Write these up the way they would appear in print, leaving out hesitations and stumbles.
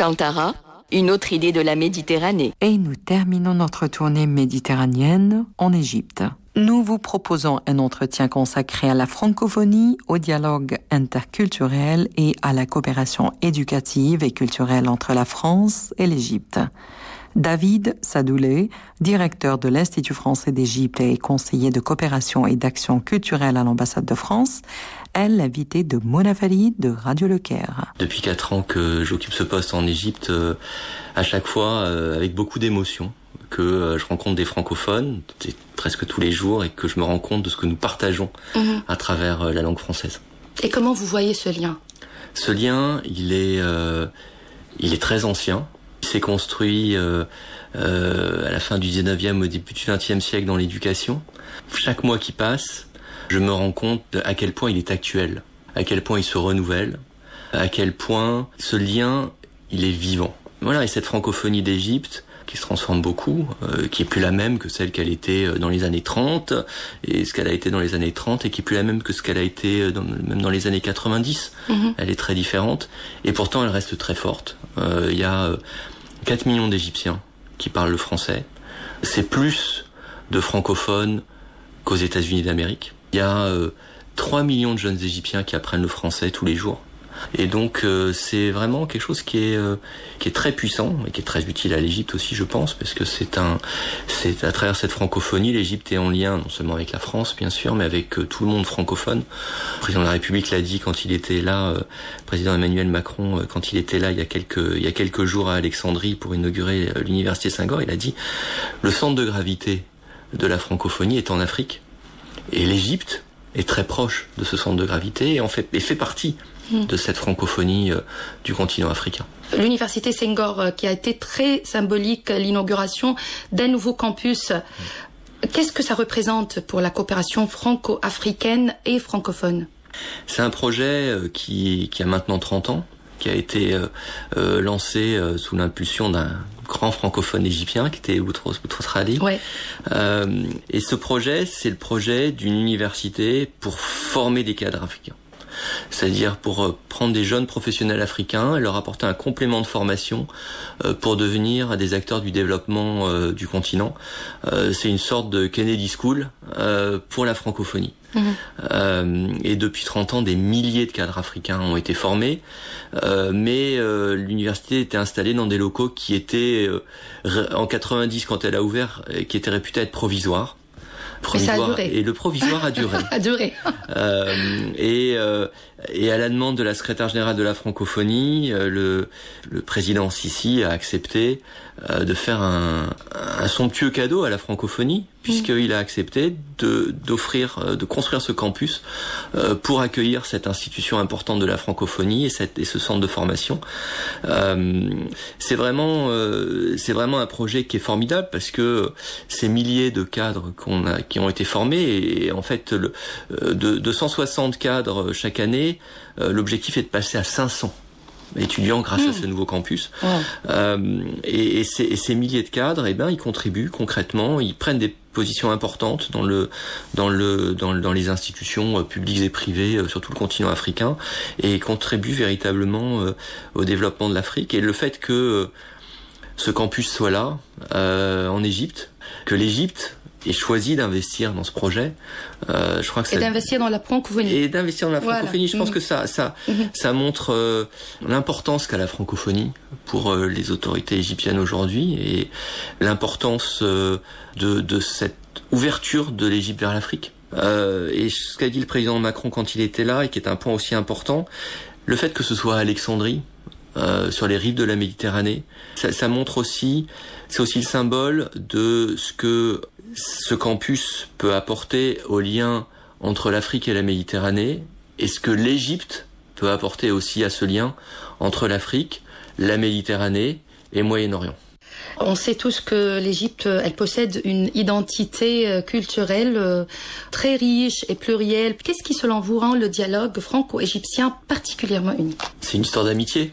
Kantara, une autre idée de la Méditerranée. Et nous terminons notre tournée méditerranéenne en Égypte. Nous vous proposons un entretien consacré à la francophonie, au dialogue interculturel et à la coopération éducative et culturelle entre la France et l'Égypte. David Sadoulé, directeur de l'Institut français d'Égypte et conseiller de coopération et d'action culturelle à l'ambassade de France, est l'invité de Mona Farid de Radio Le Caire. Depuis 4 ans que j'occupe ce poste en Égypte, à chaque fois avec beaucoup d'émotion, que je rencontre des francophones presque tous les jours et que je me rends compte de ce que nous partageons à travers la langue française. Et comment vous voyez ce lien ? Ce lien, il est très ancien. Il s'est construit à la fin du 19e, au début du 20e siècle dans l'éducation. Chaque mois qui passe, je me rends compte à quel point il est actuel, à quel point il se renouvelle, à quel point ce lien, il est vivant. Voilà, et cette francophonie d'Égypte, qui se transforme beaucoup, qui est plus la même que celle qu'elle était dans les années 30, et ce qu'elle a été dans les années 30, et qui est plus la même que ce qu'elle a été même dans les années 90. Elle est très différente, et pourtant elle reste très forte. Il y a 4 millions d'Égyptiens qui parlent le français. C'est plus de francophones qu'aux États-Unis d'Amérique. Il y a 3 millions de jeunes Égyptiens qui apprennent le français tous les jours. Et donc c'est vraiment quelque chose qui est très puissant et qui est très utile à l'Égypte aussi, je pense, parce que c'est à travers cette francophonie, l'Égypte est en lien non seulement avec la France bien sûr, mais avec tout le monde francophone. Le président de la République l'a dit quand il était là, le président Emmanuel Macron quand il était là il y a quelques jours à Alexandrie pour inaugurer l'université Senghor, il a dit le centre de gravité de la francophonie est en Afrique et l'Égypte est très proche de ce centre de gravité et fait partie de cette francophonie du continent africain. L'université Senghor, qui a été très symbolique, l'inauguration d'un nouveau campus, qu'est-ce que ça représente pour la coopération franco-africaine et francophone ? C'est un projet qui a maintenant 30 ans, qui a été lancé sous l'impulsion d'un grand francophone égyptien qui était Boutros Ghali. Ouais. Et ce projet, c'est le projet d'une université pour former des cadres africains. C'est-à-dire pour prendre des jeunes professionnels africains et leur apporter un complément de formation pour devenir des acteurs du développement du continent. C'est une sorte de Kennedy School pour la francophonie. Et depuis 30 ans, des milliers de cadres africains ont été formés, mais l'université était installée dans des locaux qui étaient, en 90 quand elle a ouvert, qui étaient réputés être provisoires. Et le provisoire a duré. A duré. Et à la demande de la secrétaire générale de la francophonie, le président Sisi a accepté de faire un somptueux cadeau à la francophonie, puisqu'il a accepté de construire ce campus pour accueillir cette institution importante de la francophonie et ce centre de formation. C'est vraiment un projet qui est formidable parce que ces milliers de cadres qui ont été formés et en fait de 160 cadres chaque année, l'objectif est de passer à 500 étudiants grâce à ce nouveau campus. Et ces milliers de cadres, ils contribuent concrètement, ils prennent des positions importantes dans les institutions publiques et privées sur tout le continent africain et contribuent véritablement au développement de l'Afrique. Et le fait que ce campus soit là en Égypte, que l'Égypte ait choisi d'investir dans ce projet, je crois que d'investir dans la francophonie. Et d'investir dans la francophonie, je pense que ça montre l'importance qu'a la francophonie pour les autorités égyptiennes aujourd'hui et l'importance de cette ouverture de l'Égypte vers l'Afrique. Et ce qu'a dit le président Macron quand il était là et qui est un point aussi important, le fait que ce soit à Alexandrie, sur les rives de la Méditerranée, ça montre aussi, c'est aussi le symbole de ce que ce campus peut apporter au lien entre l'Afrique et la Méditerranée et ce que l'Égypte peut apporter aussi à ce lien entre l'Afrique, la Méditerranée et le Moyen-Orient. On sait tous que l'Égypte, elle possède une identité culturelle très riche et plurielle. Qu'est-ce qui, selon vous, rend le dialogue franco-égyptien particulièrement unique ? C'est une histoire d'amitié.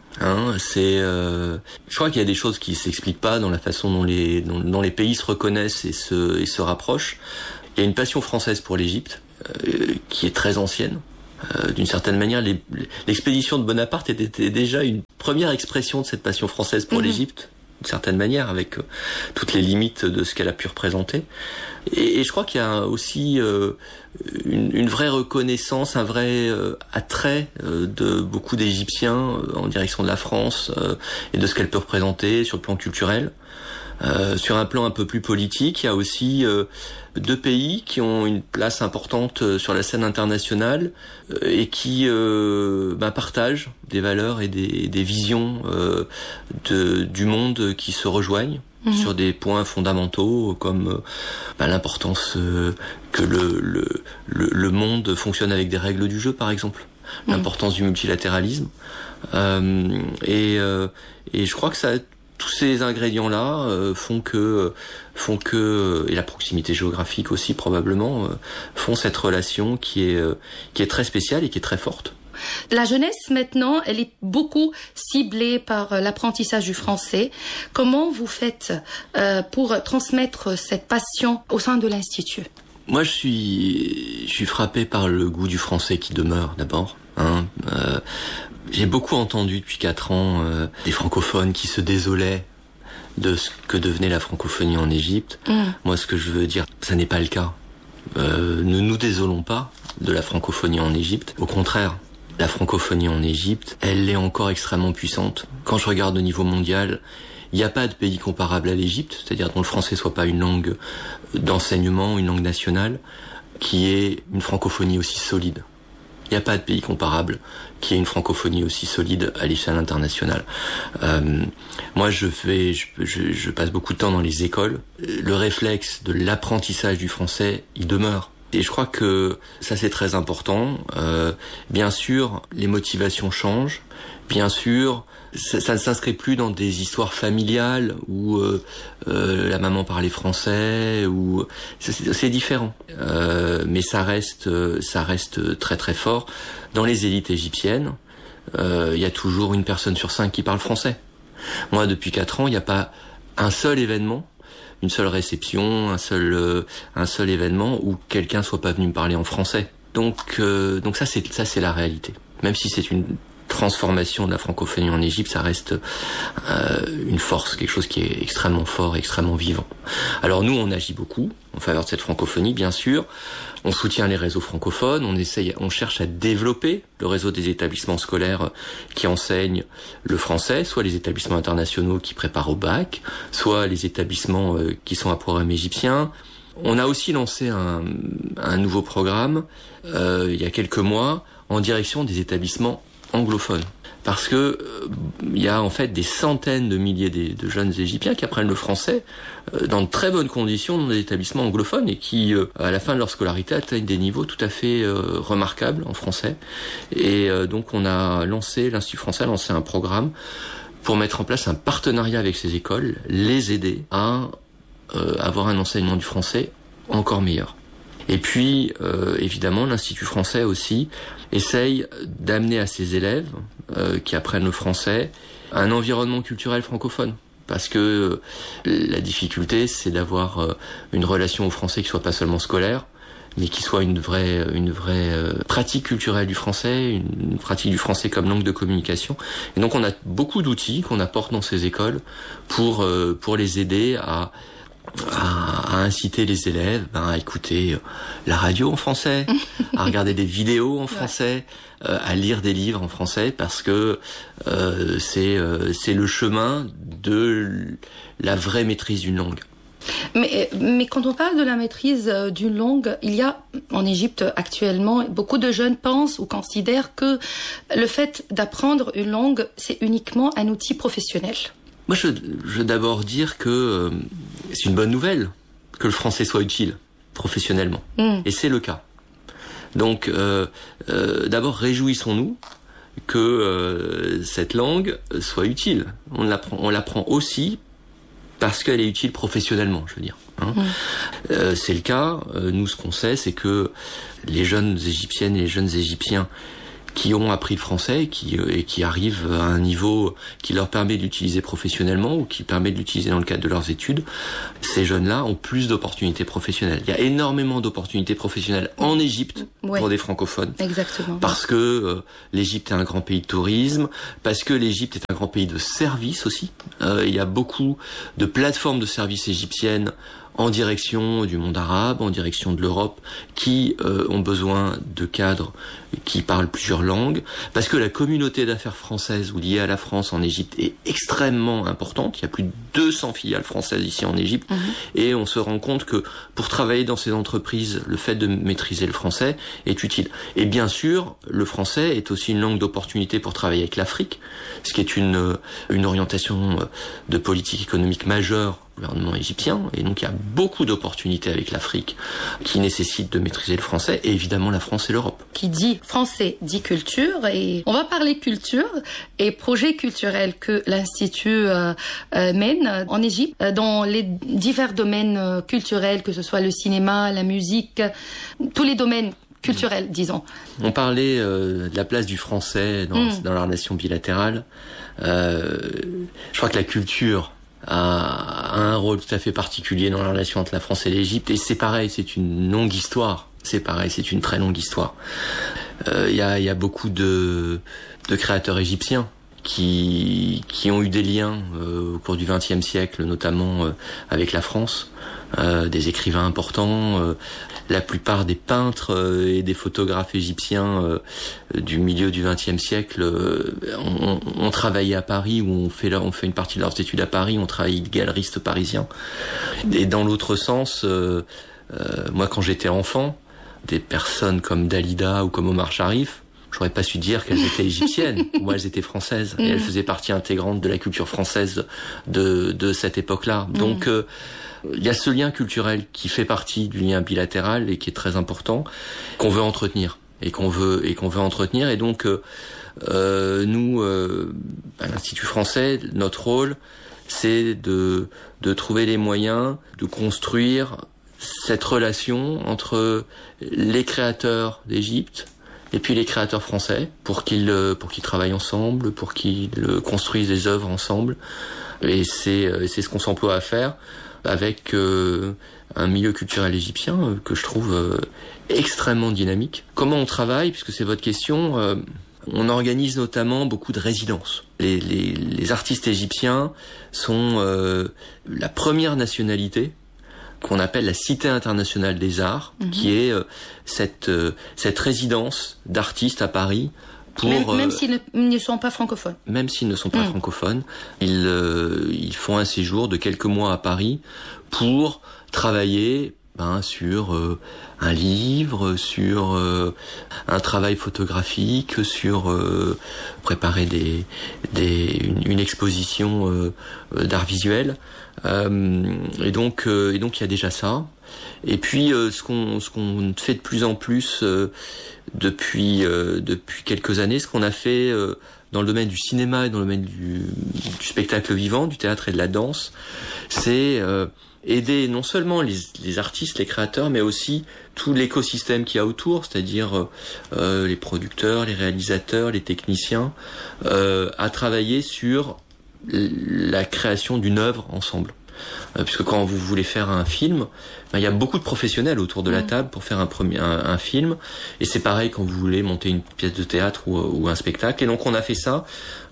Je crois qu'il y a des choses qui s'expliquent pas dans la façon dont les pays se reconnaissent et se rapprochent. Il y a une passion française pour l'Égypte qui est très ancienne. D'une certaine manière, l'expédition de Bonaparte était déjà une première expression de cette passion française pour l'Égypte, d'une certaine manière, avec toutes les limites de ce qu'elle a pu représenter. Et je crois qu'il y a aussi une vraie reconnaissance, un vrai attrait de beaucoup d'Égyptiens en direction de la France et de ce qu'elle peut représenter sur le plan culturel. Sur un plan un peu plus politique, il y a aussi deux pays qui ont une place importante sur la scène internationale et qui partagent des valeurs et des visions du monde qui se rejoignent sur des points fondamentaux comme l'importance que le monde fonctionne avec des règles du jeu, par exemple, l'importance du multilatéralisme et je crois que ça tous ces ingrédients-là font que et la proximité géographique aussi probablement font cette relation qui est très spéciale et qui est très forte. La jeunesse maintenant, elle est beaucoup ciblée par l'apprentissage du français. Comment vous faites pour transmettre cette passion au sein de l'Institut ? Moi, je suis frappé par le goût du français qui demeure d'abord. J'ai beaucoup entendu depuis 4 ans des francophones qui se désolaient de ce que devenait la francophonie en Égypte. Moi, ce que je veux dire, ça n'est pas le cas. Ne nous désolons pas de la francophonie en Égypte. Au contraire, la francophonie en Égypte, elle est encore extrêmement puissante. Quand je regarde au niveau mondial, il n'y a pas de pays comparable à l'Égypte, c'est-à-dire dont le français soit pas une langue d'enseignement, une langue nationale, qui ait une francophonie aussi solide. Il n'y a pas de pays comparable qui ait une francophonie aussi solide à l'échelle internationale. Moi, je passe beaucoup de temps dans les écoles. Le réflexe de l'apprentissage du français, il demeure. Et je crois que ça, c'est très important. Bien sûr, les motivations changent. Bien sûr, ça ne s'inscrit plus dans des histoires familiales où la maman parlait français, ou c'est différent. Mais ça reste très très fort. Dans les élites égyptiennes, il y a toujours une personne sur 5 qui parle français. Moi, depuis 4 ans, il n'y a pas un seul événement, une seule réception, un seul événement où quelqu'un soit pas venu me parler en français. Donc ça c'est la réalité. Même si c'est une transformation de la francophonie en Égypte, ça reste une force, quelque chose qui est extrêmement fort, extrêmement vivant. Alors nous, on agit beaucoup en faveur de cette francophonie, bien sûr. On soutient les réseaux francophones, on cherche à développer le réseau des établissements scolaires qui enseignent le français, soit les établissements internationaux qui préparent au bac, soit les établissements qui sont à programme égyptien. On a aussi lancé un nouveau programme il y a quelques mois en direction des établissements anglophones. Parce que il y a en fait des centaines de milliers de jeunes Égyptiens qui apprennent le français dans de très bonnes conditions dans des établissements anglophones et qui, à la fin de leur scolarité, atteignent des niveaux tout à fait remarquables en français. Et donc l'Institut français a lancé un programme pour mettre en place un partenariat avec ces écoles, les aider à avoir un enseignement du français encore meilleur. Et puis, évidemment, l'Institut français aussi essaye d'amener à ses élèves qui apprennent le français un environnement culturel francophone. Parce que la difficulté, c'est d'avoir une relation au français qui soit pas seulement scolaire, mais qui soit une vraie pratique culturelle du français, une pratique du français comme langue de communication. Et donc, on a beaucoup d'outils qu'on apporte dans ces écoles pour les aider à inciter les élèves à écouter la radio en français, à regarder des vidéos en français, à lire des livres en français, parce que c'est le chemin de la vraie maîtrise d'une langue. Mais quand on parle de la maîtrise d'une langue, il y a en Égypte actuellement, beaucoup de jeunes pensent ou considèrent que le fait d'apprendre une langue, c'est uniquement un outil professionnel. Moi, je veux d'abord dire que c'est une bonne nouvelle que le français soit utile professionnellement. Et c'est le cas. Donc, d'abord, réjouissons-nous que cette langue soit utile. On l'apprend aussi parce qu'elle est utile professionnellement, je veux dire. C'est le cas. Nous, ce qu'on sait, c'est que les jeunes Égyptiennes et les jeunes Égyptiens qui ont appris le français et qui arrivent à un niveau qui leur permet de l'utiliser professionnellement ou qui permet de l'utiliser dans le cadre de leurs études, ces jeunes-là ont plus d'opportunités professionnelles. Il y a énormément d'opportunités professionnelles en Égypte pour des francophones. Exactement. Parce que l'Égypte est un grand pays de tourisme, parce que l'Égypte est un grand pays de services aussi. Il y a beaucoup de plateformes de services égyptiennes en direction du monde arabe, en direction de l'Europe, qui ont besoin de cadres qui parlent plusieurs langues, parce que la communauté d'affaires française ou liée à la France en Égypte est extrêmement importante. Il y a plus de 200 filiales françaises ici en Égypte, et on se rend compte que pour travailler dans ces entreprises, le fait de maîtriser le français est utile. Et bien sûr, le français est aussi une langue d'opportunité pour travailler avec l'Afrique, ce qui est une orientation de politique économique majeure du gouvernement égyptien, et donc il y a beaucoup d'opportunités avec l'Afrique qui nécessitent de maîtriser le français, et évidemment la France et l'Europe. Qui dit français dit culture, et on va parler culture et projets culturels que l'Institut mène en Égypte dans les divers domaines culturels, que ce soit le cinéma, la musique, tous les domaines culturels, disons. On parlait de la place du français dans la relation bilatérale. Je crois que la culture a un rôle tout à fait particulier dans la relation entre la France et l'Égypte, et c'est pareil, c'est une longue histoire. C'est une très longue histoire. Il y a beaucoup de créateurs égyptiens qui ont eu des liens au cours du XXe siècle, notamment avec la France, des écrivains importants. La plupart des peintres et des photographes égyptiens du milieu du XXe siècle ont travaillé à Paris, ou ont fait une partie de leurs études à Paris, ont travaillé de galeristes parisiens. Et dans l'autre sens, moi quand j'étais enfant, des personnes comme Dalida ou comme Omar Sharif, j'aurais pas su dire qu'elles étaient égyptiennes. Moi, elles étaient françaises. Et elles faisaient partie intégrante de la culture française de cette époque-là. Donc, il y a ce lien culturel qui fait partie du lien bilatéral et qui est très important, qu'on veut entretenir. Et qu'on veut entretenir. Et donc, nous, à l'Institut français, notre rôle, c'est de trouver les moyens de construire cette relation entre les créateurs d'Égypte et puis les créateurs français, pour qu'ils travaillent ensemble, pour qu'ils construisent des œuvres ensemble. Et c'est ce qu'on s'emploie à faire avec un milieu culturel égyptien que je trouve extrêmement dynamique. Comment on travaille, puisque c'est votre question, on organise notamment beaucoup de résidences. Les artistes égyptiens sont la première nationalité qu'on appelle la Cité internationale des arts, qui est cette résidence d'artistes à Paris pour même s'ils ne sont pas francophones. Même s'ils ne sont pas francophones, ils font un séjour de quelques mois à Paris pour travailler sur un livre, sur un travail photographique, sur préparer une exposition d'art visuel. Et donc il y a déjà ça. Et puis ce qu'on fait de plus en plus depuis quelques années, ce qu'on a fait dans le domaine du cinéma et dans le domaine du spectacle vivant, du théâtre et de la danse, c'est aider non seulement les artistes, les créateurs, mais aussi tout l'écosystème qu'il y a autour, c'est-à-dire les producteurs, les réalisateurs, les techniciens, à travailler sur la création d'une œuvre ensemble. Puisque quand vous voulez faire un film, il y a beaucoup de professionnels autour de la table pour faire un film, et c'est pareil quand vous voulez monter une pièce de théâtre ou un spectacle. Et donc on a fait ça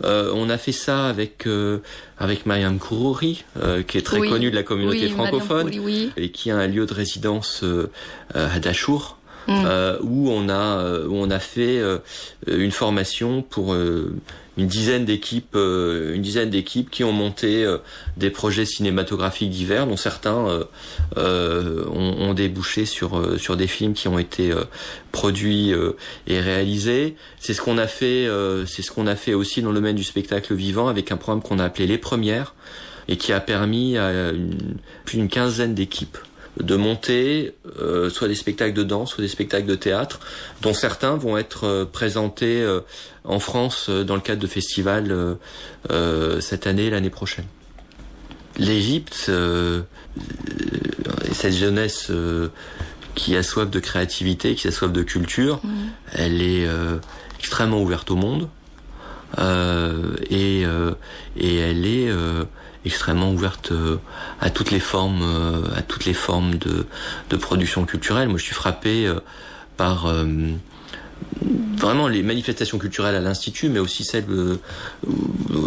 avec Mariam Kourouri, qui est très connue de la communauté francophone, et qui a un lieu de résidence à Dachour, où on a fait une formation pour une dizaine d'équipes qui ont monté des projets cinématographiques divers, dont certains ont débouché sur des films qui ont été produits et réalisés. C'est ce qu'on a fait aussi dans le domaine du spectacle vivant, avec un programme qu'on a appelé Les Premières, et qui a permis à plus d'une quinzaine d'équipes de monter soit des spectacles de danse, soit des spectacles de théâtre, dont certains vont être présentés en France dans le cadre de festivals cette année et l'année prochaine. L'Égypte, cette jeunesse qui a soif de créativité, qui a soif de culture, elle est extrêmement ouverte au monde, et elle est extrêmement ouverte à toutes les formes de production culturelle. Moi, je suis frappé par vraiment les manifestations culturelles à l'Institut, mais aussi celles